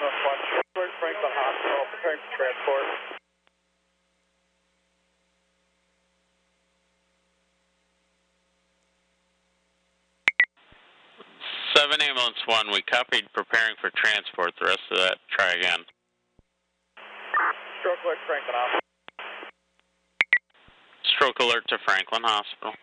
Northwest, Franklin Hospital, preparing for transport. 7 Ambulance 1, we copied preparing for transport. The rest of that, try again. Stroke alert, Franklin Hospital. Stroke alert to Franklin Hospital.